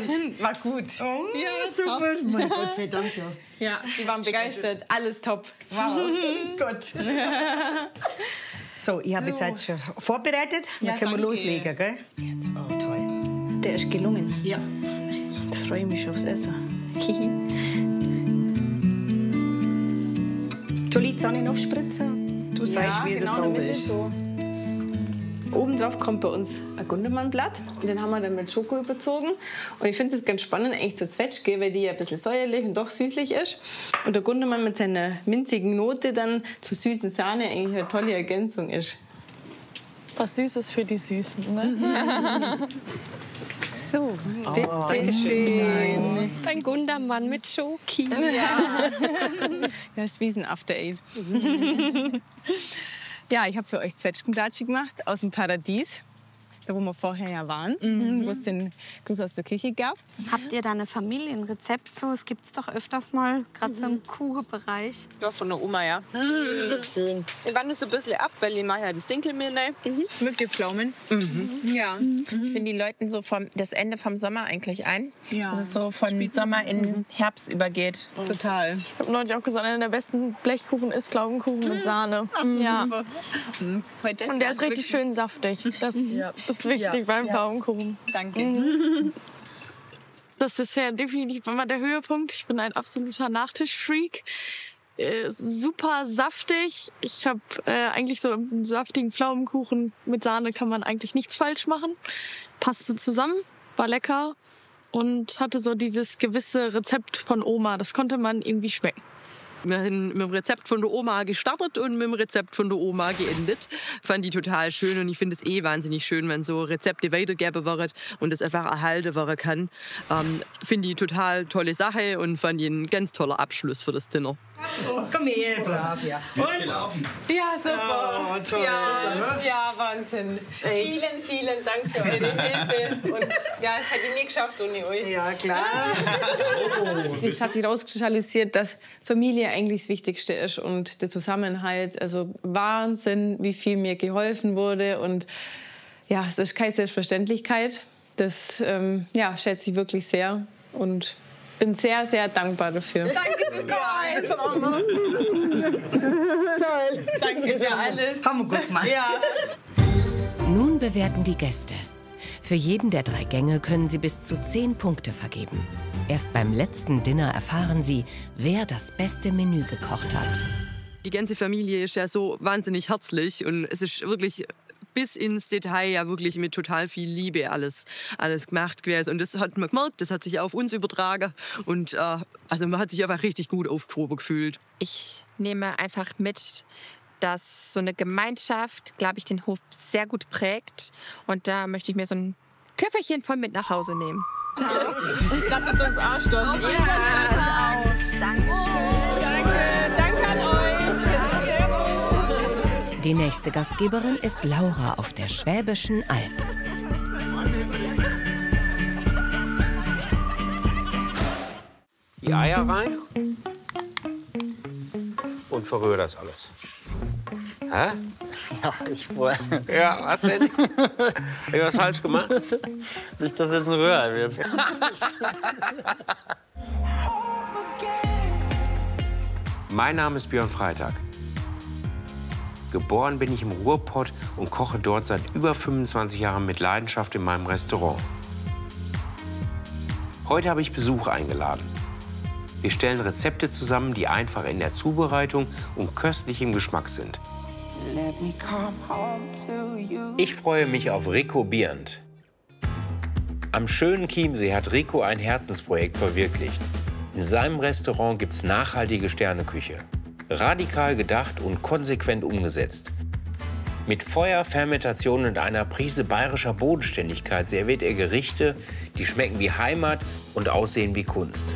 War gut. Oh, ja, super. Mein Gott sei Dank, ja. Ja, die waren begeistert. Alles top. Wow, gut. So, ich habe jetzt halt schon vorbereitet. Dann Ja, können wir danke. loslegen, gell? Oh, toll. Der ist gelungen. Ja. Da freue ich mich aufs Essen. Soll ich Sonne aufspritzen? Du sagst, wie das sauber ist. So. Oben drauf kommt bei uns ein Gundermannblatt. Den haben wir dann mit Schoko überzogen. Und ich finde es ganz spannend, eigentlich zur Zwetschge, weil die ja ein bisschen säuerlich und doch süßlich ist. Und der Gundermann mit seiner minzigen Note dann zur süßen Sahne eigentlich eine tolle Ergänzung ist. Was Süßes für die Süßen, ne? So, bitteschön. Ein Gundermann mit Schoki. Ja, das ist wie ein After Eight. Ja, ich habe für euch Zwetschgendatschi gemacht aus dem Paradies. Da, wo wir vorher ja waren, wo es den Gruß aus der Küche gab. Habt ihr da ein Familienrezept? So, es gibt's doch öfters mal, gerade so im Kuchenbereich. Ja, von der Oma, ja. Schön. Ich wandle so ein bisschen ab, weil ich mache ja das Dinkelmehl rein. Mit den Pflaumen. Ja. Finden die Leute so das Ende vom Sommer eigentlich ein? Ja. Dass es so von Sommer in Herbst übergeht. Total. Ich habe neulich auch gesagt, einer der besten Blechkuchen ist Pflaumenkuchen mit Sahne. Ja. Und der ist richtig schön saftig. Das ist wichtig beim Pflaumenkuchen. Danke. Das Dessert definitiv immer der Höhepunkt. Ich bin ein absoluter Nachtischfreak. Super saftig. Ich habe eigentlich so einen saftigen Pflaumenkuchen mit Sahne kann man eigentlich nichts falsch machen. Passte zusammen, war lecker und hatte so dieses gewisse Rezept von Oma. Das konnte man irgendwie schmecken. Wir haben mit dem Rezept von der Oma gestartet und mit dem Rezept von der Oma geendet. Fand die total schön und ich finde es wahnsinnig schön, wenn so Rezepte weitergegeben werden und das einfach erhalten werden kann. Finde ich total tolle Sache und fand ich ein ganz toller Abschluss für das Dinner. Komm her, brav, ja. Und? Ja, super. Oh, toll. Ja, Wahnsinn. Vielen, vielen Dank für eure Hilfe. Und ja, das hätte ich nie geschafft ohne euch. Ja, klar. Es hat sich herauskristallisiert, dass Familie eigentlich das Wichtigste ist und der Zusammenhalt. Also Wahnsinn, wie viel mir geholfen wurde. Und ja, das ist keine Selbstverständlichkeit. Das schätze ich wirklich sehr und bin sehr, sehr dankbar dafür. Danke fürs Kommen. Toll. Danke für alles. Haben wir gut gemacht. Ja. Nun bewerten die Gäste. Für jeden der 3 Gänge können sie bis zu 10 Punkte vergeben. Erst beim letzten Dinner erfahren sie, wer das beste Menü gekocht hat. Die ganze Familie ist ja so wahnsinnig herzlich und es ist wirklich bis ins Detail ja wirklich mit total viel Liebe alles gemacht gewesen. Und das hat man gemerkt, das hat sich auf uns übertragen. Und also man hat sich einfach richtig gut aufgehoben gefühlt. Ich nehme einfach mit, dass so eine Gemeinschaft, glaube ich, den Hof sehr gut prägt. Und da möchte ich mir so ein Köfferchen voll mit nach Hause nehmen. Das ist uns Arschstoff. Ja. Dankeschön. Danke an euch. Die nächste Gastgeberin ist Laura auf der Schwäbischen Alb. Die Eier rein und verrühre das alles. Hä? Ja, ich wollte. Ja, was denn? Hab ich was falsch gemacht? Nicht, dass jetzt ein Rührei wird. Mein Name ist Björn Freitag. Geboren bin ich im Ruhrpott und koche dort seit über 25 Jahren mit Leidenschaft in meinem Restaurant. Heute habe ich Besuch eingeladen. Wir stellen Rezepte zusammen, die einfach in der Zubereitung und köstlich im Geschmack sind. Ich freue mich auf Rico Biernd. Am schönen Chiemsee hat Rico ein Herzensprojekt verwirklicht. In seinem Restaurant gibt es nachhaltige Sterneküche. Radikal gedacht und konsequent umgesetzt. Mit Feuer, Fermentation und einer Prise bayerischer Bodenständigkeit serviert er Gerichte, die schmecken wie Heimat und aussehen wie Kunst.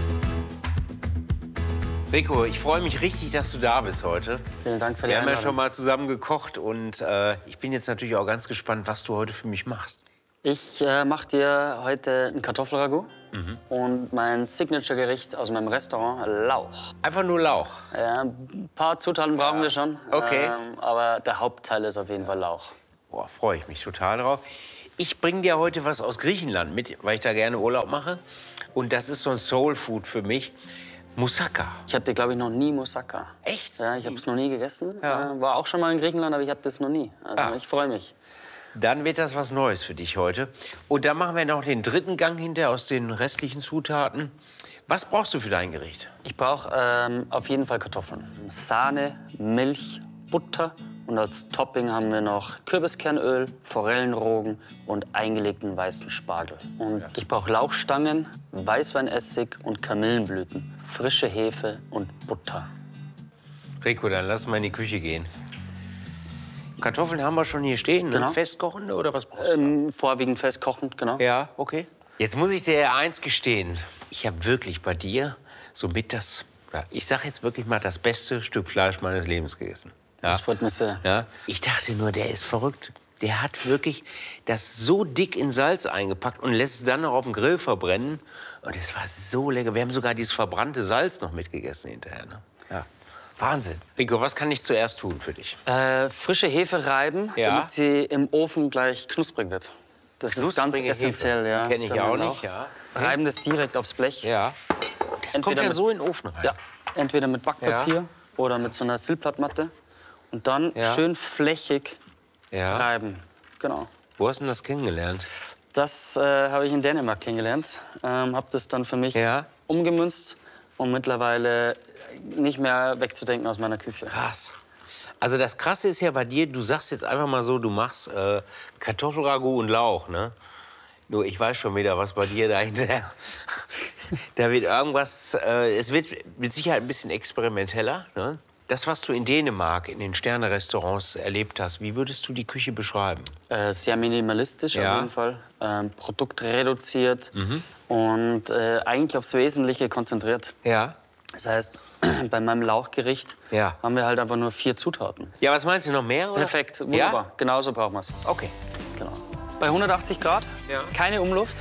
Rico, ich freue mich richtig, dass du da bist heute. Vielen Dank für die Wir haben ja Einladung. schon mal zusammen gekocht und ich bin jetzt natürlich auch ganz gespannt, was du heute für mich machst. Ich mache dir heute ein Kartoffelragout und mein Signature-Gericht aus meinem Restaurant, Lauch. Einfach nur Lauch? Ja, ein paar Zutaten brauchen wir schon. Okay. Aber der Hauptteil ist auf jeden Fall Lauch. Boah, freue ich mich total drauf. Ich bringe dir heute was aus Griechenland mit, weil ich da gerne Urlaub mache. Und das ist so ein Soul-Food für mich. Moussaka. Ich hatte, glaube ich, noch nie Moussaka. Echt? Ja, ich habe es noch nie gegessen. Ja. War auch schon mal in Griechenland, aber ich hatte das noch nie. Also ich freue mich. Dann wird das was Neues für dich heute. Und dann machen wir noch den dritten Gang hinter aus den restlichen Zutaten. Was brauchst du für dein Gericht? Ich brauche auf jeden Fall Kartoffeln. Sahne, Milch, Butter. Und als Topping haben wir noch Kürbiskernöl, Forellenrogen und eingelegten weißen Spargel. Und ich brauche Lauchstangen, Weißweinessig und Kamillenblüten, frische Hefe und Butter. Rico, dann lass mal in die Küche gehen. Kartoffeln haben wir schon hier stehen, Genau. Festkochende oder was brauchst du? Vorwiegend festkochend, genau. Ja, okay. Jetzt muss ich dir eins gestehen. Ich habe wirklich bei dir so mit ich sag jetzt wirklich mal, das beste Stück Fleisch meines Lebens gegessen. Ja? Das freut mich sehr. Ja? Ich dachte nur, der ist verrückt. Der hat wirklich das so dick in Salz eingepackt und lässt es dann noch auf dem Grill verbrennen. Und es war so lecker. Wir haben sogar dieses verbrannte Salz noch mitgegessen hinterher. Ne? Ja. Wahnsinn. Rico, was kann ich zuerst tun für dich? Frische Hefe reiben, damit sie im Ofen gleich knusprig wird. Das ist ganz essentiell. Ja, kenne ich für ja auch den nicht. Lauch. Ja. Reiben das direkt aufs Blech. Ja. Das kommt dann so in den Ofen rein. Ja, entweder mit Backpapier oder mit so einer Silblattmatte. Und dann schön flächig reiben. Genau. Wo hast du das kennengelernt? Das habe ich in Dänemark kennengelernt. Habe das dann für mich umgemünzt und mittlerweile nicht mehr wegzudenken aus meiner Küche. Krass. Also das Krasse ist ja bei dir, du sagst jetzt einfach mal so, du machst Kartoffelragout und Lauch, ne? Nur ich weiß schon wieder, was bei dir dahinter. Da wird irgendwas, es wird mit Sicherheit ein bisschen experimenteller, ne? Das, was du in Dänemark in den Sterne-Restaurants erlebt hast, wie würdest du die Küche beschreiben? Sehr minimalistisch auf jeden Fall. Produktreduziert und eigentlich aufs Wesentliche konzentriert. Ja. Das heißt, bei meinem Lauchgericht haben wir halt einfach nur 4 Zutaten. Ja, was meinst du, noch mehr? Oder? Perfekt, wunderbar. Ja? Genauso brauchen wir es. Okay. Genau. Bei 180 Grad, keine Umluft.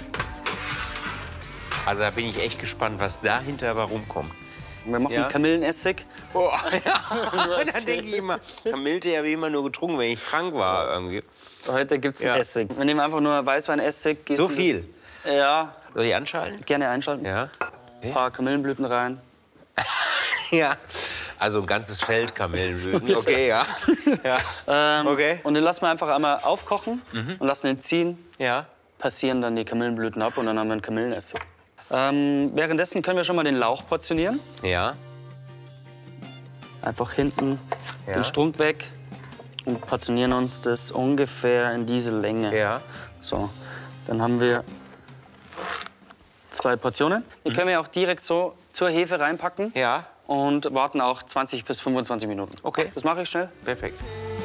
Also da bin ich echt gespannt, was dahinter aber rumkommt. Wir machen Kamillenessig. Oh, ja. Da denke ich immer, Kamille habe ich immer nur getrunken, wenn ich krank war irgendwie. Heute gibt es Essig. Wir nehmen einfach nur Weißweinessig. So viel? Ja. Soll ich anschalten? Gerne einschalten. Ja. Ein paar Kamillenblüten rein. Ja. Also ein ganzes Feld Kamillenblüten. Okay, ja. Okay. Und den lassen wir einfach einmal aufkochen und lassen ihn ziehen. Ja. Passieren dann die Kamillenblüten ab und dann haben wir einen Kamillenessig. Währenddessen können wir schon mal den Lauch portionieren. Ja. Einfach hinten den Strunk weg und portionieren uns das ungefähr in diese Länge. Ja. So, dann haben wir 2 Portionen. Die können wir auch direkt so zur Hefe reinpacken. Ja. Und warten auch 20 bis 25 Minuten. Okay. Das mache ich schnell. Perfekt.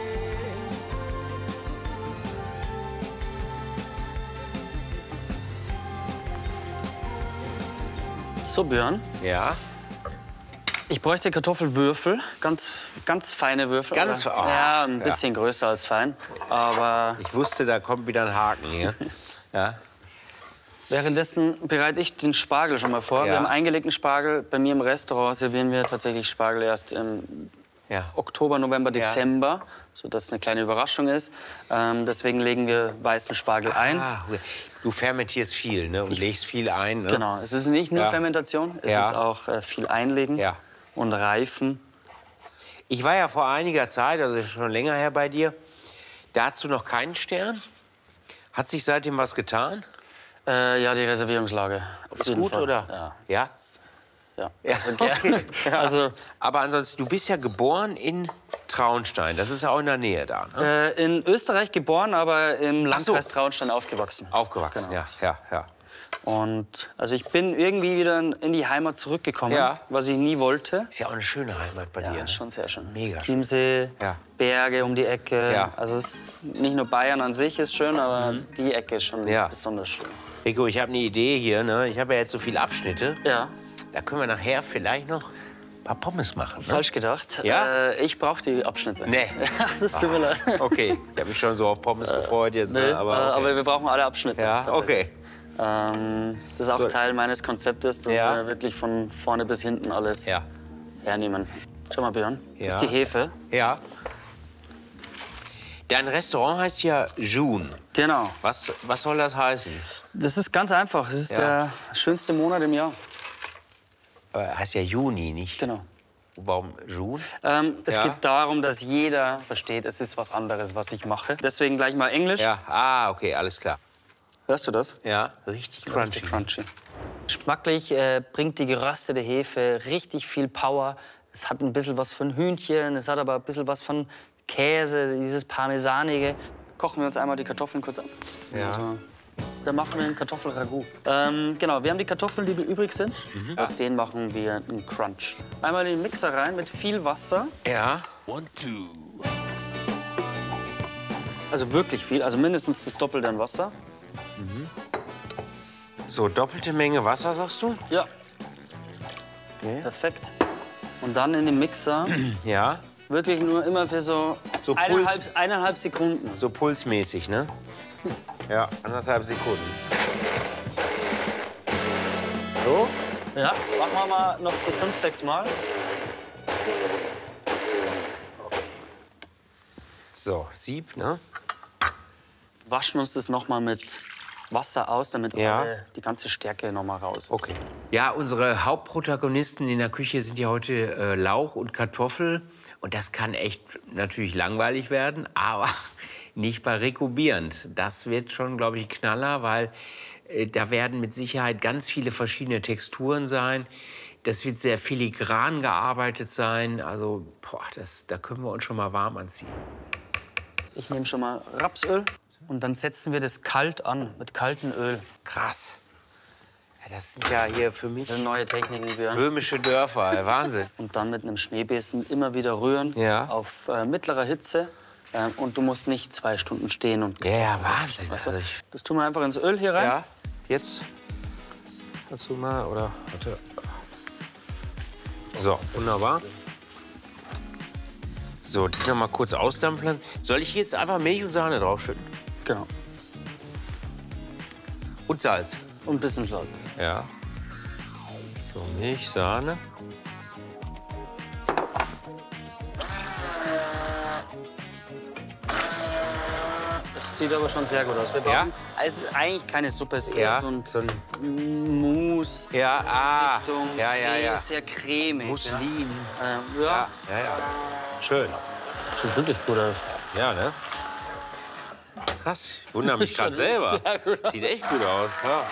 So, Björn. Ja. Ich bräuchte Kartoffelwürfel, ganz feine Würfel. Ganz oder? fein. Ja, ein bisschen größer als fein. Aber ich wusste, da kommt wieder ein Haken hier. Ja. Währenddessen bereite ich den Spargel schon mal vor. Ja. Wir haben eingelegten Spargel. Bei mir im Restaurant servieren wir tatsächlich Spargel erst im Oktober, November, Dezember, sodass es eine kleine Überraschung ist. Deswegen legen wir weißen Spargel ein. Ah, du fermentierst viel, ne? Und legst viel ein. Ne? Genau, es ist nicht nur Fermentation, es ist auch viel Einlegen und Reifen. Ich war ja vor einiger Zeit, also schon länger her bei dir, da hast du noch keinen Stern. Hat sich seitdem was getan? Ja, die Reservierungslage. Ist gut, Fall. oder? Ja. Ja. Also, okay. Also, aber ansonsten, du bist ja geboren in Traunstein. Das ist ja auch in der Nähe da. Ne? In Österreich geboren, aber im Landkreis Traunstein aufgewachsen. Aufgewachsen, genau. ja. Und also ich bin irgendwie wieder in die Heimat zurückgekommen, was ich nie wollte. Ist ja auch eine schöne Heimat bei dir. Ne? Schon sehr schön. Mega schön. Chiemsee, Berge um die Ecke. Ja. Also es ist nicht nur Bayern an sich ist schön, aber die Ecke ist schon besonders schön. Rico, ich habe eine Idee hier. Ne? Ich habe ja jetzt so viele Abschnitte. Ja. Da können wir nachher vielleicht noch ein paar Pommes machen. Ne? Falsch gedacht. Ja? Ich brauche die Abschnitte. Nee. Das tut mir leid. Okay, ich habe mich schon so auf Pommes gefreut jetzt. Nee, ne? aber wir brauchen alle Abschnitte. Ja, okay. Das ist auch Teil meines Konzeptes, dass wir wirklich von vorne bis hinten alles hernehmen. Schau mal, Björn, das ist die Hefe. Ja. Dein Restaurant heißt ja June. Genau. Was soll das heißen? Das ist ganz einfach. Es ist der schönste Monat im Jahr. Heißt ja Juni, nicht? Genau. Warum June? Es geht darum, dass jeder versteht, es ist was anderes, was ich mache. Deswegen gleich mal Englisch. Ja, okay, alles klar. Hörst du das? Ja, richtig crunchy. Crunchy. Geschmacklich bringt die geröstete Hefe richtig viel Power. Es hat ein bisschen was von Hühnchen, es hat aber ein bisschen was von Käse, dieses Parmesanige. Kochen wir uns einmal die Kartoffeln kurz ab. Ja. Also, dann machen wir ein Kartoffelragout. Genau, wir haben die Kartoffeln, die übrig sind. Aus denen machen wir einen Crunch. Einmal in den Mixer rein mit viel Wasser. Ja. Also wirklich viel, also mindestens das Doppelte an Wasser. So, doppelte Menge Wasser, sagst du? Ja. Okay. Perfekt. Und dann in den Mixer. Ja. Wirklich nur immer für so, So eineinhalb Sekunden. So pulsmäßig, ne? Ja, 1,5 Sekunden. So? Ja, machen wir mal noch so 5, 6 Mal. So, Sieb, ne? Waschen uns das noch mal mit Wasser aus, damit Ja. die ganze Stärke noch mal raus ist. Okay. Ja, unsere Hauptprotagonisten in der Küche sind ja heute Lauch und Kartoffel. Und das kann echt natürlich langweilig werden, aber nicht bei Rico Bierend. Das wird schon, glaube ich, Knaller, weil da werden mit Sicherheit ganz viele verschiedene Texturen sein. Das wird sehr filigran gearbeitet sein. Also, da können wir uns schon mal warm anziehen. Ich nehme schon mal Rapsöl und dann setzen wir das kalt an, mit kaltem Öl. Krass. Ja, das sind ja hier für mich Das sind neue Techniken, Björn. böhmische Dörfer. Wahnsinn. Und dann mit einem Schneebesen immer wieder rühren Ja. auf mittlerer Hitze. Und du musst nicht 2 Stunden stehen und... Ja, Wahnsinn. Weißt du? Also Das tun wir einfach ins Öl hier rein. ja, jetzt kannst du mal, oder? Warte. So, wunderbar. So, die noch mal kurz ausdampfen. Soll ich jetzt einfach Milch und Sahne draufschütten? Genau. Und Salz. Und ein bisschen Salz. Ja. So, Milch, Sahne. Das sieht aber schon sehr gut aus. Wir Ja? brauchen, es ist eigentlich keine Suppe, es ist eher Ja, so ein so ein Mousse. Ja, Richtung ja. sehr cremig. Musselin. Ja. Ja. Schön. Sieht wirklich gut aus. Ja, ne? Krass. Ich wundere mich gerade selber. Sehr gut aus. Sieht echt gut aus. Ja.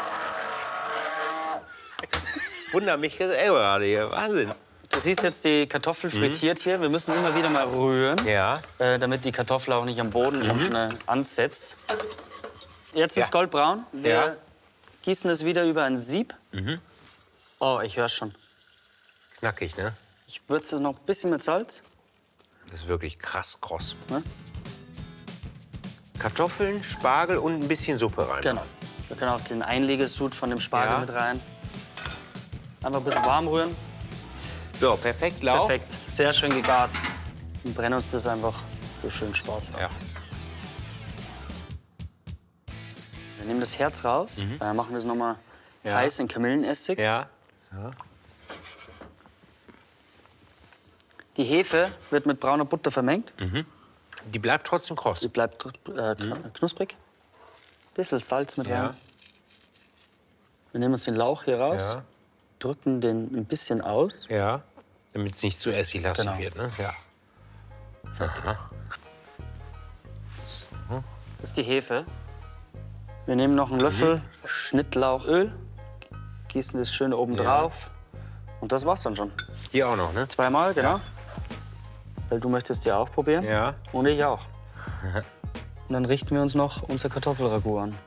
Wundere mich selber gerade hier. Wahnsinn. Du siehst jetzt die Kartoffel frittiert hier. Wir müssen immer wieder mal rühren, Ja. damit die Kartoffel auch nicht am Boden unten, ansetzt. Jetzt ist Ja. goldbraun. Wir Ja. gießen es wieder über ein Sieb. Oh, ich höre schon. Knackig, ne? Ich würze es noch ein bisschen mit Salz. Das ist wirklich krass kross. Ne? Kartoffeln, Spargel und ein bisschen Suppe rein. Genau. Wir können auch den Einlegesud von dem Spargel Ja. mit rein. Einfach ein bisschen warm rühren. So, perfekt, Lauch. Perfekt. Sehr schön gegart. Und brennen uns das einfach so schön schwarz ab. Ja. Wir nehmen das Herz raus, machen das noch mal heiß in Kamillenessig. Ja. Die Hefe wird mit brauner Butter vermengt. Die bleibt trotzdem kross. Sie bleibt knusprig. Bisschen Salz mit rein. Ja. Wir nehmen uns den Lauch hier raus, Ja. drücken den ein bisschen aus. Ja. Damit es nicht zu essiglastig Genau. wird, ne? Ja. Das ist die Hefe. Wir nehmen noch einen Löffel Schnittlauchöl, gießen das schön oben drauf. Und das war's dann schon. Hier auch noch, ne? 2-mal, genau. Weil du möchtest ja auch probieren. Ja. Und ich auch. Und dann richten wir uns noch unser Kartoffelragout an.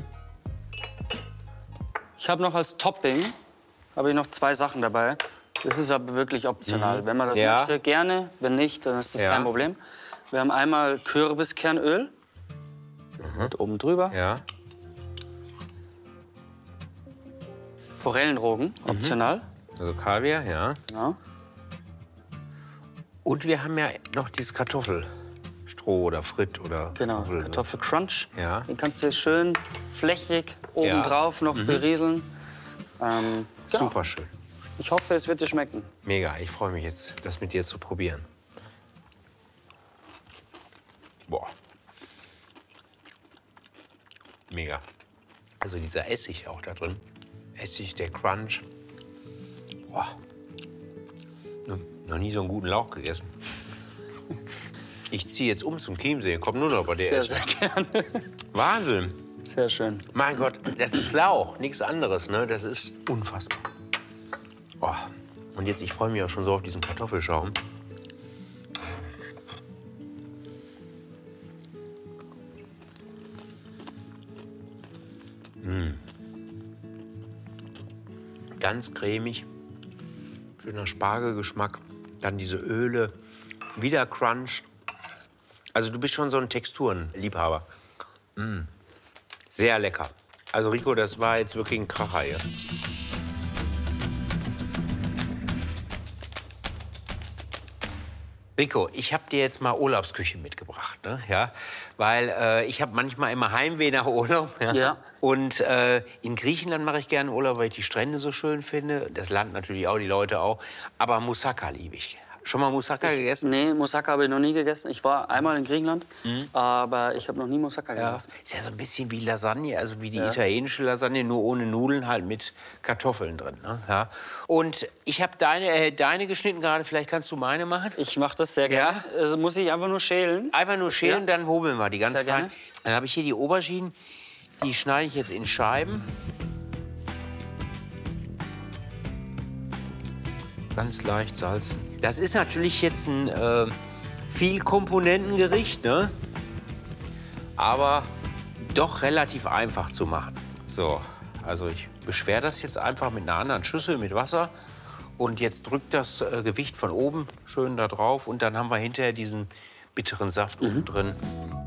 Ich habe noch als Topping noch 2 Sachen dabei. Das ist aber wirklich optional. Wenn man das Ja. möchte, gerne. Wenn nicht, dann ist das Ja. kein Problem. Wir haben einmal Kürbiskernöl. Und oben drüber. Ja. Forellenrogen, optional. Also Kaviar, ja. Ja. Und wir haben ja noch dieses Kartoffelstroh oder Fritt oder Genau, Kartoffelcrunch. Ja. Den kannst du schön flächig obendrauf noch berieseln. Genau. Super schön. Ich hoffe, es wird dir schmecken. Mega. Ich freue mich jetzt, das mit dir zu probieren. Boah. Mega. Also dieser Essig auch da drin. Essig, der Crunch. Boah. Noch nie so einen guten Lauch gegessen. Ich ziehe jetzt um zum Chiemsee. Komm nur noch bei dir. Sehr gerne. Wahnsinn. Sehr schön. Mein Gott, das ist Lauch, nichts anderes. Ne? Das ist unfassbar. Oh. Und jetzt, ich freue mich auch schon so auf diesen Kartoffelschaum. Ganz cremig, schöner Spargelgeschmack, dann diese Öle, wieder Crunch. Also du bist schon so ein Texturenliebhaber. Sehr lecker. Also Rico, das war jetzt wirklich ein Kracher hier. Rico, ich habe dir jetzt mal Urlaubsküche mitgebracht, ne? Ja, weil ich habe manchmal immer Heimweh nach Urlaub. Ja. Ja. Und in Griechenland mache ich gerne Urlaub, weil ich die Strände so schön finde. Das Land natürlich auch, die Leute auch. Aber Moussaka liebe ich. Schon mal Moussaka gegessen? Nee, Moussaka habe ich noch nie gegessen. Ich war einmal in Griechenland, aber ich habe noch nie Moussaka gegessen. Ist ja so ein bisschen wie Lasagne, also wie die italienische Lasagne, nur ohne Nudeln, halt mit Kartoffeln drin. Ne? Ja. Und ich habe deine geschnitten gerade, vielleicht kannst du meine machen? Ich mache das sehr gerne. Ja? Also muss ich einfach nur schälen. Einfach nur schälen, dann hobeln wir die ganz Sehr fein. gerne. Dann habe ich hier die Auberginen, die schneide ich jetzt in Scheiben. Ganz leicht salzen. Das ist natürlich jetzt ein Vielkomponentengericht, ne? Aber doch relativ einfach zu machen. So, also ich beschwere das jetzt einfach mit einer anderen Schüssel mit Wasser. Und jetzt drückt das Gewicht von oben schön da drauf. Und dann haben wir hinterher diesen bitteren Saft unten drin.